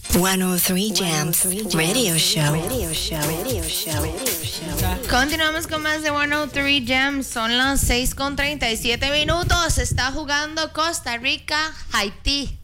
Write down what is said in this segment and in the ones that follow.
103 Jams Radio Show. Continuamos con más de 103 Jams. Son las 6:37 minutos. Está jugando Costa Rica, Haití.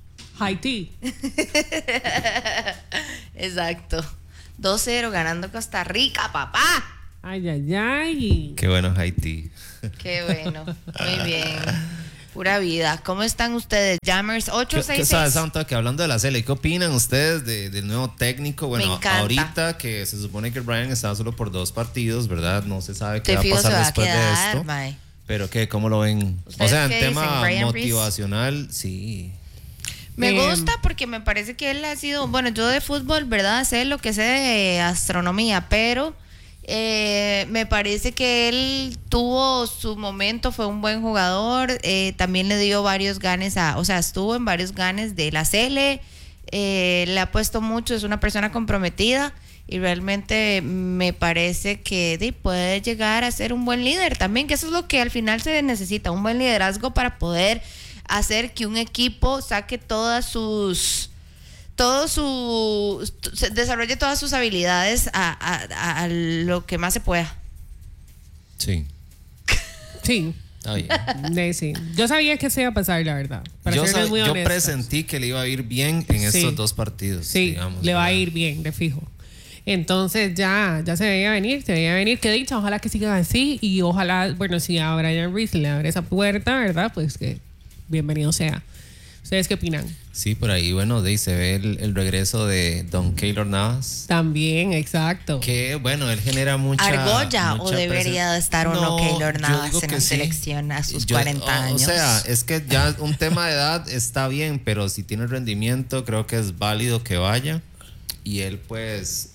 Exacto. 2-0 ganando Costa Rica, papá. Ay. Qué bueno Haití. Qué bueno. Muy bien. Pura vida. ¿Cómo están ustedes, Jammers? 866. ¿Sabes, Santa? Que hablando de la Sele, ¿qué opinan ustedes del nuevo técnico? Bueno, Me encanta. ahorita que se supone que Brian está solo por 2 partidos, ¿verdad? No se sabe qué Te va a fijo, se pasar va a después de quedar, esto. mae. Pero ¿qué? ¿Cómo lo ven? O ¿Ustedes sea, en qué tema dicen, Brian Reese? motivacional, sí. Me gusta porque me parece que él ha sido, bueno, yo de fútbol, ¿verdad? Sé lo que sé de astronomía, pero me parece que él tuvo su momento, fue un buen jugador, también le dio varios ganes estuvo en varios ganes de la Sele, le ha puesto mucho, es una persona comprometida y realmente me parece que puede llegar a ser un buen líder también, que eso es lo que al final se necesita, un buen liderazgo para poder hacer que un equipo saque desarrolle todas sus habilidades a lo que más se pueda. Sí. Sí. Está bien. Sí. Yo sabía que se iba a pasar, la verdad. Yo presentí que le iba a ir bien en estos 2 partidos. Sí, digamos, le va a ¿verdad? ir bien, de fijo. Entonces ya se veía venir, qué dicha, ojalá que siga así y ojalá, bueno, si a Brian Reese le abre esa puerta, ¿verdad? Pues que bienvenido sea. ¿Ustedes qué opinan? Sí, por ahí, bueno, de ahí se ve el regreso de Don Keylor Navas. También, exacto. Que, bueno, él genera mucha... ¿Argolla o mucha debería de estar o no Keylor Navas digo en que la sí. selección a sus 40 años? O sea, es que ya un tema de edad está bien, pero si tiene rendimiento, creo que es válido que vaya. Y él, pues,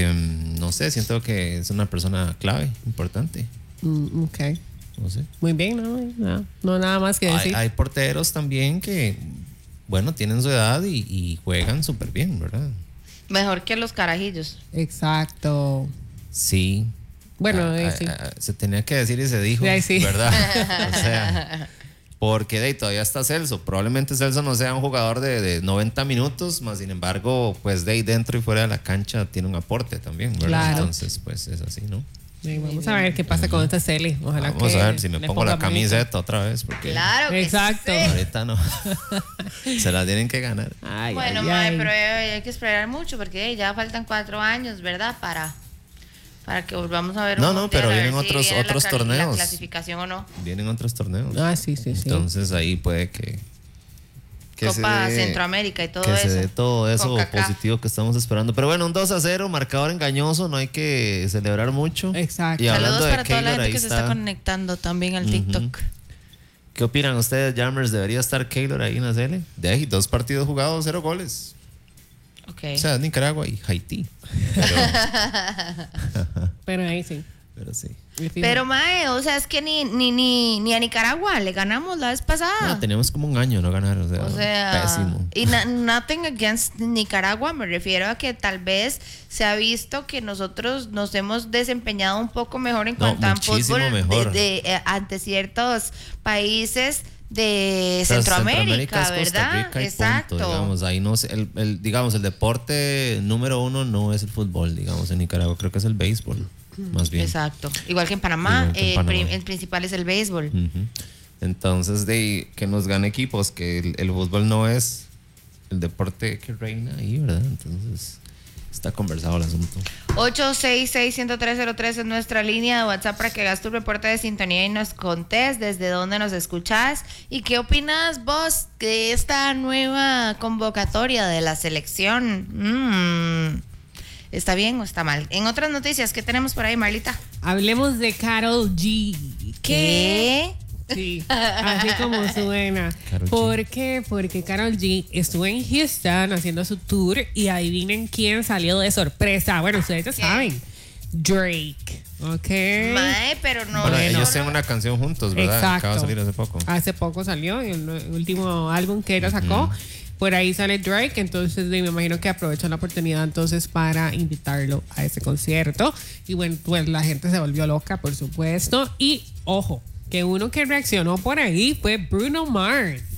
no sé, siento que es una persona clave, importante. Ok. No sé. Muy bien, no nada más que decir. Hay porteros también que, bueno, tienen su edad y juegan súper bien, ¿verdad? Mejor que los carajillos. Exacto. Sí. Bueno, sí. Se tenía que decir y se dijo, Sí. ¿verdad? O sea, porque de ahí todavía está Celso. Probablemente Celso no sea un jugador de 90 minutos, más sin embargo, pues de ahí dentro y fuera de la cancha tiene un aporte también, ¿verdad? Claro. Entonces, pues es así, ¿no? Sí, vamos a ver qué pasa con esta Cele. Ojalá Vamos que a ver si me le pongo la ponga camiseta otra vez, porque Claro que Exacto. sí. ahorita no. Se la tienen que ganar. Ay, Bueno, ay, mae, ay. pero hay que esperar mucho porque ya faltan 4 años, ¿verdad? Para que volvamos a ver No, un no, mundial, pero a ver vienen si viene otros la torneos. clasificación o no. Vienen otros torneos. Sí. Entonces ahí puede que Copa se dé- Centroamérica y todo que eso. se dé todo eso CONCACAF. positivo que estamos esperando. Pero bueno, un 2-0, marcador engañoso, no hay que celebrar mucho. Exacto. Y hablando Saludos de para toda la Keylor, gente ahí que se está conectando también al TikTok. ¿Qué opinan ustedes, Jammers? ¿Debería estar Keylor ahí en la Sele? De ahí, 2 partidos jugados, 0 goles. Ok. O sea, Nicaragua y Haití. Pero ahí sí. Pero sí. Pero mae, o sea, es que ni a Nicaragua le ganamos la vez pasada. No, teníamos como un año no ganar, o sea pésimo. Y nothing against Nicaragua, me refiero a que tal vez se ha visto que nosotros nos hemos desempeñado un poco mejor en cuanto a muchísimo fútbol mejor. ante ciertos países de O sea, Centroamérica, es Costa ¿verdad? Rica y Exacto. punto, digamos, ahí no sé, digamos, el deporte número 1 no es el fútbol, digamos, en Nicaragua creo que es el béisbol, más bien. Exacto. Igual que en Panamá, Igual que en Panamá. el principal es el béisbol. Ujú. Entonces, de que nos gane equipos, que el fútbol no es el deporte que reina ahí, ¿verdad? Entonces, está conversado el asunto. 866-10303 es nuestra línea de WhatsApp para que hagas tu reporte de sintonía y nos contés desde dónde nos escuchás y qué opinas vos de esta nueva convocatoria de la selección. ¿Está bien o está mal? En otras noticias, ¿qué tenemos por ahí, Marlita? Hablemos de Karol G. ¿Qué? Sí, así como suena. Karol G. ¿Por qué? Porque Karol G estuvo en Houston haciendo su tour y adivinen quién salió de sorpresa. Bueno, ustedes ya saben. Drake. ¿Ok? Mae, pero no. Bueno, no, ellos no. tienen una canción juntos, ¿verdad? Exacto. Acaba de salir hace poco. Hace poco salió el último álbum que ella sacó. Por ahí sale Drake, entonces me imagino que aprovechó la oportunidad entonces para invitarlo a ese concierto. Y bueno, pues la gente se volvió loca, por supuesto. Y ojo, que uno que reaccionó por ahí fue Bruno Mars.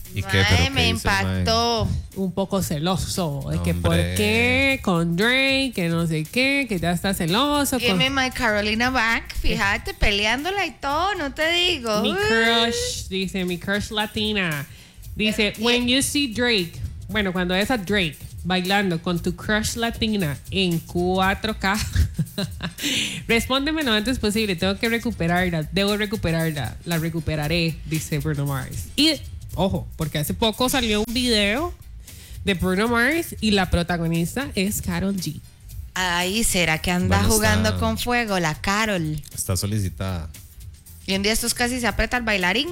¿Y qué? Mae, ¿Pero qué me dice el mae? impactó. Un poco celoso. De que por Hombre. qué con Drake, que no sé qué, que ya está celoso. Give Con me my Carolina back. Fíjate, peleándola y todo, no te digo. mi crush, dice mi crush latina. Dice, when you see Drake, bueno, cuando ves a Drake bailando con tu crush latina en 4K, respóndeme lo antes posible, tengo que recuperarla, debo recuperarla, la recuperaré, dice Bruno Mars. Y, ojo, porque hace poco salió un video de Bruno Mars y la protagonista es Karol G. Ay, ¿será que anda Bueno, jugando está- con fuego la Carol? Está solicitada. Y un día estos casi se aprieta el bailarín.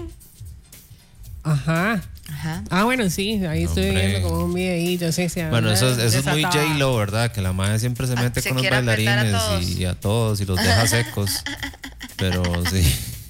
Ajá. Ajá. Ah, bueno, sí, ahí estoy Hombre. viendo como un videíto, sí, sí. Bueno, eso es muy desatada. J-Lo, ¿verdad? Que la madre siempre se mete se con los quiere apretar a bailarines todos. y a todos y los deja secos. Pero sí.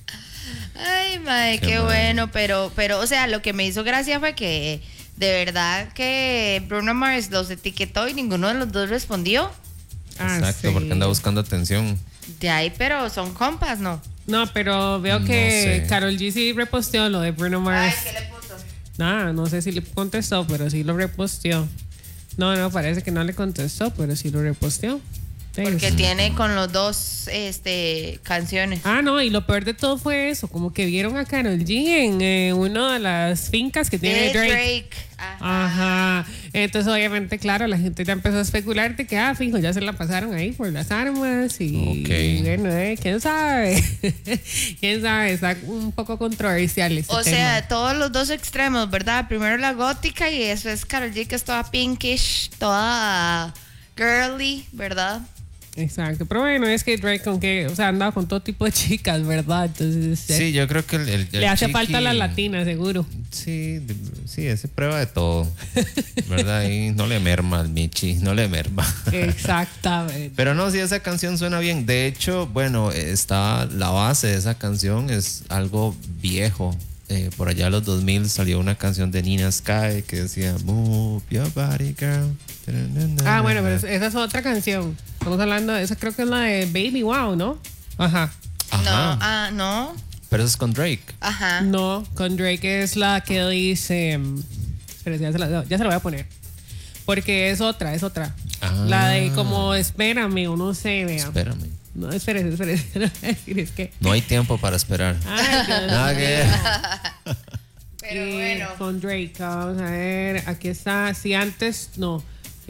Ay, madre, Qué qué madre. bueno, pero, o sea, lo que me hizo gracia fue que de verdad que Bruno Mars los etiquetó y ninguno de los dos respondió. Ah, Exacto, sí. porque anda buscando atención. De ahí, pero son compas, ¿no? No, pero veo No que sé. Karol G sí reposteó lo de Bruno Ay, Mars. ¿qué le puso? Nada, no sé si le contestó, pero sí lo reposteó. No, parece que no le contestó, pero sí lo reposteó. Sí. Porque tiene con los dos canciones. Ah, no, y lo peor de todo fue eso, como que vieron a Karol G en una de las fincas que tiene De Drake. Ajá. Ajá. Entonces, obviamente, claro, la gente ya empezó a especular de que, fijo, ya se la pasaron ahí por las armas y, Ok. y bueno, quién sabe. Quién sabe, está un poco controversial este O tema. sea, todos los dos extremos, ¿verdad? Primero la gótica y eso es Karol G, que es toda pinkish, toda girly, ¿verdad? Exacto, pero bueno, es que Drake con que, o sea, andaba con todo tipo de chicas, ¿verdad? Entonces, Sí, yo creo que el le hace chiqui- falta la latina, seguro. Sí, sí, ese prueba de todo. ¿Verdad? Y no le merma al Michi, no le merma. Exactamente. Pero no, sí, esa canción suena bien. De hecho, bueno, está la base de esa canción es algo viejo. Por allá en los 2000 salió una canción de Nina Sky que decía Move your body, girl. Ah, bueno, pero esa es otra canción. Estamos hablando, esa creo que es la de Baby Wow, ¿no? Ajá. Ajá. No. Pero eso es con Drake. Ajá. No, con Drake es la que dice. Espera, ya se la voy a poner. Porque es otra. Ah. La de como espérame o no sé, vea. Espérame. No, espérese. Es que. No hay tiempo para esperar. Ay, Dios Nada mío. que Pero Y bueno. con Drake, vamos a ver. Aquí está. Si antes, no.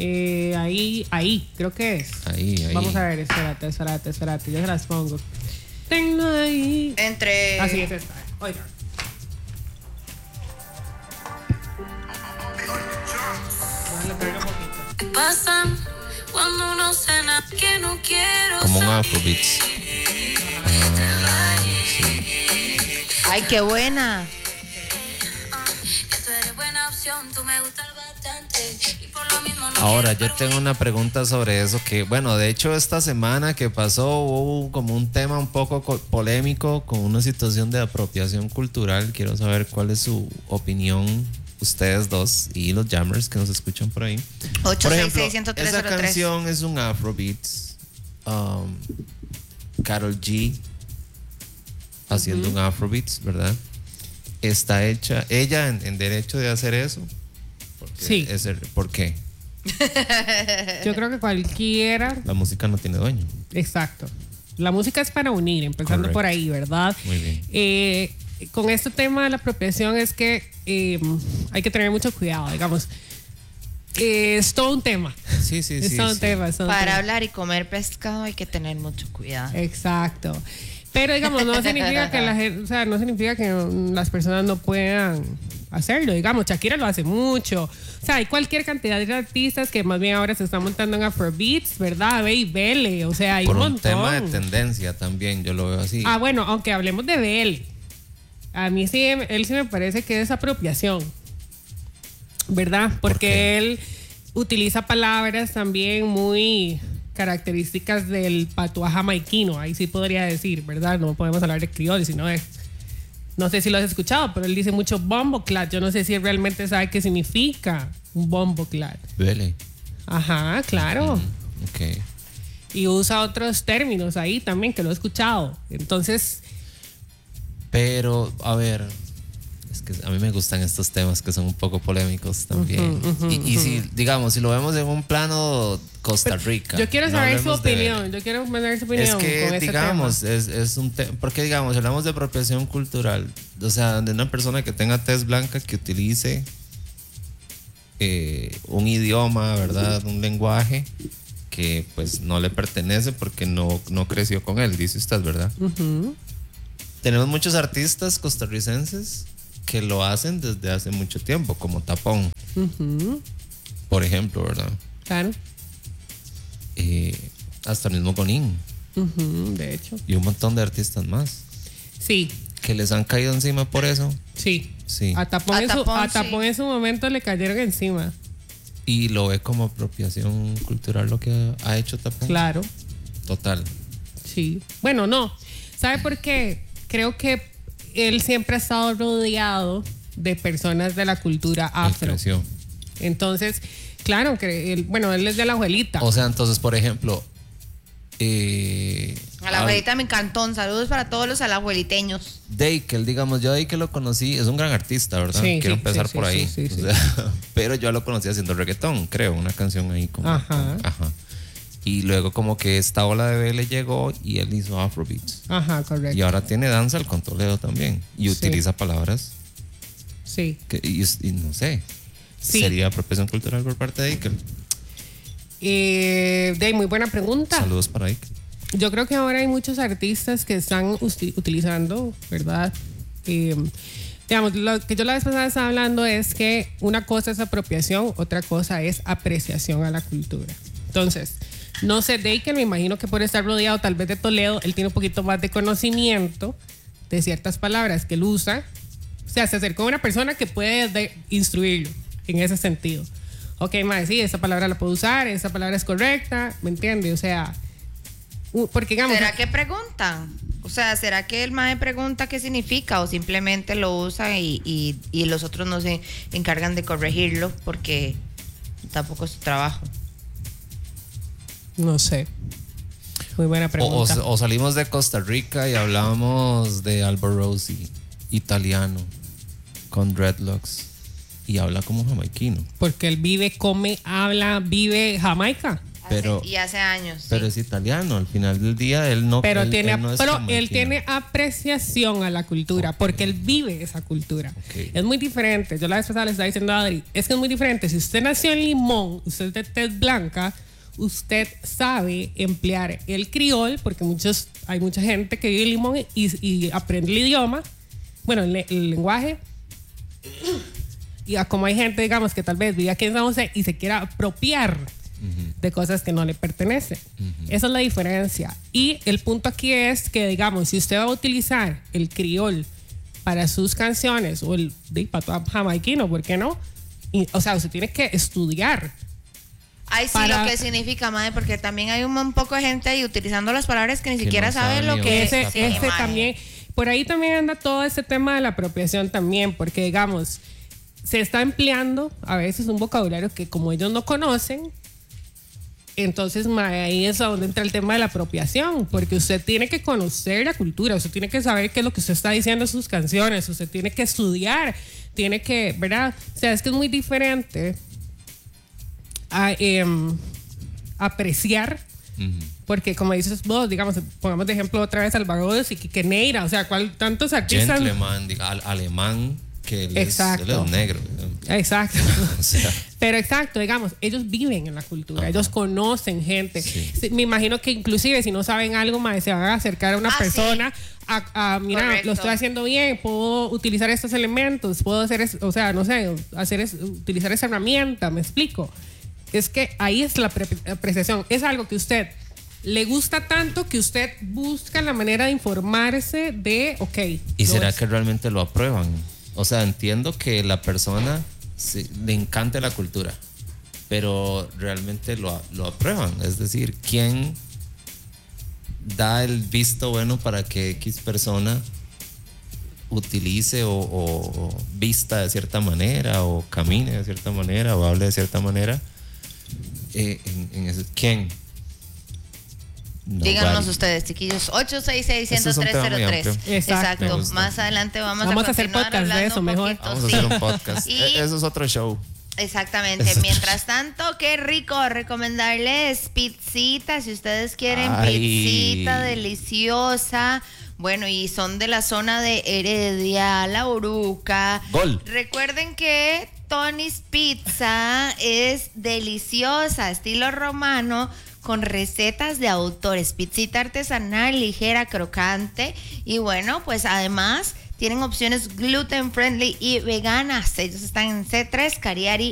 Ahí, creo que es. Ahí. Vamos a ver, espérate. Ya se las pongo. Tengo ahí. Entre. Así es esta. Oiga. ¿Qué pasa cuando uno cena que no quiero Como un saber? Afrobeats. Ay, qué buena. Que tú eres buena opción, tú me gustas bastante y por lo mismo no Ahora, quiero yo tengo una pregunta sobre eso que, bueno, de hecho esta semana que pasó hubo como un tema un poco polémico con una situación de apropiación cultural. Quiero saber cuál es su opinión, ustedes dos y los jammers que nos escuchan por ahí. Por ejemplo, 866-10303. esa canción es un Afrobeats. Karol G haciendo un Afrobeats, ¿verdad? Está hecha, ella en derecho de hacer eso. Porque Sí. ¿Por qué? Yo creo que cualquiera. La música no tiene dueño. Exacto. La música es para unir, empezando Correcto. por ahí, ¿verdad? Muy bien. Con este tema de la apropiación es que hay que tener mucho cuidado, digamos. Es todo un tema. Sí. Es todo un tema. es todo un Para tema. hablar y comer pescado hay que tener mucho cuidado. Exacto. Pero digamos, no significa que la gente, o sea, no significa que las personas no puedan hacerlo. Digamos, Shakira lo hace mucho. O sea, hay cualquier cantidad de artistas que más bien ahora se están montando en Afrobeats, ¿verdad? Ve y Vele. O sea, hay Por un un montón. tema de tendencia también, yo lo veo así. Ah, bueno, aunque hablemos de Bel, a mí sí, él sí me parece que es apropiación, ¿verdad? Porque qué? él utiliza palabras también muy características del patuá jamaiquino, ahí sí podría decir, ¿verdad? No podemos hablar de criollo, sino de... No sé si lo has escuchado, pero él dice mucho bomboclat. Yo no sé si él realmente sabe qué significa un bomboclat. Vele. Ajá, claro. Ok. Y usa otros términos ahí también, que lo he escuchado. Entonces... Pero, a ver, Es que a mí me gustan estos temas que son un poco polémicos también. Y si, digamos, si lo vemos en un plano Costa Rica. Yo quiero no saber su hablemos de- opinión. Yo quiero saber su opinión. Es que, con ese digamos, tema. es un tema. Porque, digamos, hablamos de apropiación cultural. O sea, de una persona que tenga tez blanca que utilice un idioma, ¿verdad? Un lenguaje que, pues, no le pertenece porque no creció con él, dice usted, ¿verdad? Tenemos muchos artistas costarricenses que lo hacen desde hace mucho tiempo, como Tapón, por ejemplo, ¿verdad? Claro. Hasta el mismo Gonín De hecho. y un montón de artistas más Sí. que les han caído encima por eso. Sí. Sí. A Tapón, A en, su, Tapón, a Tapón sí. en su momento le cayeron encima. Y lo ve como apropiación cultural lo que ha hecho Tapón. Claro. Total. Sí. Bueno, no. ¿Sabe por qué? Creo que él siempre ha estado rodeado de personas de la cultura Él afro. creció. Entonces, claro, que él es de la abuelita. O sea, entonces, por ejemplo, A la abuelita me encantó. Saludos para todos los alajueliteños. Deikel, digamos, yo a Deikel lo conocí, es un gran artista, ¿verdad? Sí, Quiero sí, empezar sí, por sí, ahí. sí, sí, O sea, pero yo lo conocí haciendo reggaetón, creo, una canción ahí como. Ajá. Ajá. Y luego como que esta ola de B le llegó y él hizo Afrobeats. Ajá, correcto. Y ahora tiene danza con Toledo también. Y Sí. utiliza palabras Sí. que, y no sé. Sí. Sería apropiación cultural por parte de Deikel. Muy buena pregunta. Saludos para Deikel. Yo creo que ahora hay muchos artistas que están utilizando, ¿verdad? Digamos, lo que yo la vez pasada estaba hablando es que una cosa es apropiación, otra cosa es apreciación a la cultura. Entonces, no sé, Deikel, me imagino que por estar rodeado tal vez de Toledo, él tiene un poquito más de conocimiento de ciertas palabras que él usa. O sea, se acercó a una persona que puede instruirlo en ese sentido. Ok, mae, sí, esa palabra la puedo usar, esa palabra es correcta, ¿me entiende? O sea, porque digamos... ¿Será que preguntan? O sea, ¿será que el mae pregunta qué significa o simplemente lo usa y los otros no se encargan de corregirlo porque tampoco es su trabajo? No sé. Muy buena pregunta. O salimos de Costa Rica y hablamos de Albo Rossi, italiano, con dreadlocks, y habla como jamaiquino. Porque él vive, come, habla, vive Jamaica. Pero, Y hace años. Sí. pero es italiano, al final del día él no, Pero él, tiene, él no es pero jamaiquino. él tiene apreciación a la cultura, porque él vive esa cultura. Ok. Es muy diferente. Yo la vez pasada le estaba diciendo a Adri, es que es muy diferente. Si usted nació en Limón, usted es de tez blanca, usted sabe emplear el criol, porque hay mucha gente que vive en Limón y aprende el idioma, bueno, el lenguaje. Y como hay gente, digamos, que tal vez vive aquí en San José y se quiera apropiar de cosas que no le pertenecen. Esa es la diferencia. Y el punto aquí es que, digamos, si usted va a utilizar el criol para sus canciones o el para jamaiquino, ¿por qué no? O sea, usted tiene que estudiar. Ay, sí, para- lo que significa, madre, porque también hay un poco de gente ahí utilizando las palabras que ni Que siquiera no sabe saben lo ni que dónde es. está Ese Mae. también, por ahí también anda todo ese tema de la apropiación también, porque digamos, se está empleando a veces un vocabulario que como ellos no conocen, entonces ahí es a donde entra el tema de la apropiación, porque usted tiene que conocer la cultura, usted tiene que saber qué es lo que usted está diciendo en sus canciones, usted tiene que estudiar, tiene que, ¿verdad? O sea, es que es muy diferente a, apreciar, porque como dices vos, digamos, pongamos de ejemplo otra vez Alvaroz y Quique Neira, o sea, tantos artistas. Gentleman, alemán, que él Exacto. él es negro. Exacto. O sea, Pero exacto, digamos, ellos viven en la cultura, Ajá. ellos conocen gente. Sí. Sí, me imagino que inclusive si no saben algo más, se van a acercar a una Ah, persona mira, Correcto. lo estoy haciendo bien, puedo utilizar estos elementos, puedo hacer, o sea, no sé, utilizar esa herramienta, me explico. Es que ahí es la apreciación, es algo que usted le gusta tanto que usted busca la manera de informarse de, ok. ¿y no será es- que realmente lo aprueban? O sea, entiendo que la persona le encanta la cultura, pero realmente lo aprueban. Es decir, ¿quién da el visto bueno para que X persona utilice o vista de cierta manera o camine de cierta manera o hable de cierta manera? ¿Quién? Díganos ustedes, chiquillos. 866-10303. Exacto. Más adelante vamos a hacer continuar podcast de eso un mejor. poquito, Vamos a sí. hacer un podcast. Y- Eso es otro show. Exactamente. Mientras tanto, qué rico recomendarles pizzita. Si ustedes quieren Ay. pizzita deliciosa. Bueno, y son de la zona de Heredia, La Oruca. Gol. Recuerden que Tony's Pizza es deliciosa, estilo romano, con recetas de autores. Pizzita artesanal, ligera, crocante. Y bueno, pues además tienen opciones gluten friendly y veganas. Ellos están en C3, Cariari